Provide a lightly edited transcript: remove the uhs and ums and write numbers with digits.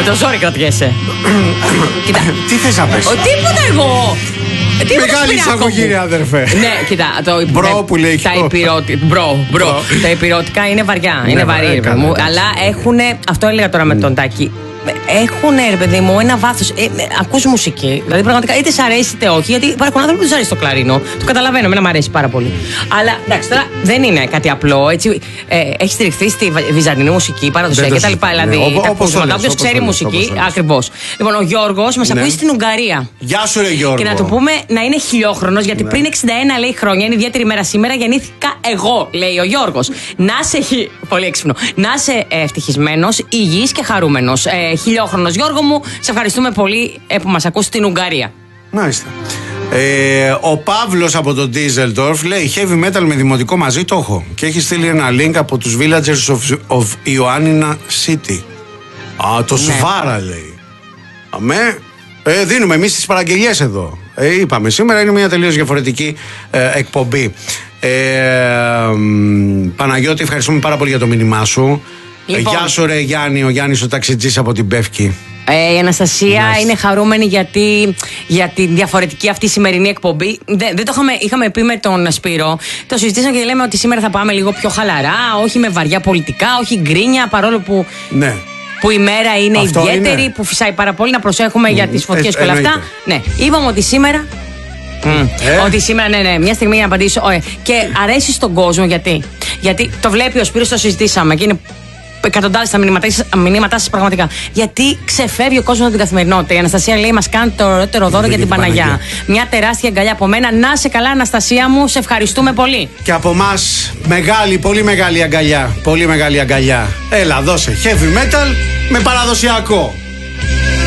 Με το ζόρι κρατιέσαι. Κοίτα. Τι θες να πες? Τίποτα εγώ. Μεγάλη εισαγωγή, ρε αδερφέ. Ναι, κοίτα. Μπρο που λέει. Μπρο. Τα υπηρώτικα είναι βαριά. Είναι βαρύ, ρε μου. Αλλά έχουν. Αυτό έλεγα τώρα με τον Τάκη. Έχουν, ρε παιδί μου, ένα βάθος. Ακούς μουσική. Δηλαδή, πραγματικά είτε σ' αρέσει είτε όχι. Γιατί υπάρχουν άνθρωποι που τους αρέσει το κλαρίνο. Το καταλαβαίνω, εμένα μου αρέσει πάρα πολύ. Αλλά εντάξει, τώρα δεν είναι κάτι απλό. Έτσι, έχει στηριχθεί στη βυζαντινή μουσική, παραδοσιακή κτλ. Δηλαδή, όποιος ξέρει μουσική, ακριβώς. Λοιπόν, ο Γιώργος μας ακούει στην Ουγγαρία. Γεια σου, ρε Γιώργο. Και να του πούμε να είναι χιλιόχρονος, γιατί πριν 61 λέει χρόνια, είναι ιδιαίτερη μέρα σήμερα, γεννήθηκα εγώ, λέει ο Γιώργος. Να είσαι. Πολύ έξυπνο. Να είσαι ευτυχισμένος, υγιής και χαρούμενος. Χιλιόχρονος Γιώργο μου, σε ευχαριστούμε πολύ που μας ακούς στην Ουγγαρία. Μάλιστα. Ο Παύλος από το Düsseldorf λέει heavy metal με δημοτικό μαζί το έχω. Και έχει στείλει ένα link από τους Villagers of Ioannina City. Το Σβάρα λέει. Αμέ. Δίνουμε εμείς τις παραγγελίες εδώ. Είπαμε σήμερα είναι μια τελείως διαφορετική εκπομπή. Παναγιώτη, ευχαριστούμε πάρα πολύ για το μήνυμά σου. Λοιπόν. Γεια σου, ρε Γιάννη, ο Γιάννης ο ταξιτζής από την Πεύκη. Η Αναστασία είναι χαρούμενη για τη διαφορετική αυτή σημερινή εκπομπή. Δεν το είχαμε πει με τον Σπύρο. Το συζητήσαμε και λέμε ότι σήμερα θα πάμε λίγο πιο χαλαρά, όχι με βαριά πολιτικά, όχι γκρίνια, παρόλο που. Ναι. Που η μέρα είναι αυτό ιδιαίτερη, είναι. Που φυσάει πάρα πολύ, να προσέχουμε για τις φωτιές και όλα αυτά. Ναι, είπαμε ότι σήμερα. Ότι σήμερα, ναι, μια στιγμή για να απαντήσω. Και αρέσει στον κόσμο γιατί το βλέπει ο Σπύρος, το συζητήσαμε και είναι εκατοντάδες τα μηνύματά σας πραγματικά. Γιατί ξεφεύγει ο κόσμος από την καθημερινότητα. Η Αναστασία λέει: μας κάνει το ωραιότερο δώρο για την Παναγιά. Μια τεράστια αγκαλιά από μένα. Να σε καλά, Αναστασία μου, σε ευχαριστούμε πολύ. Και από εμάς, μεγάλη, πολύ μεγάλη αγκαλιά. Πολύ μεγάλη αγκαλιά. Έλα, δώσε heavy metal με παραδοσιακό.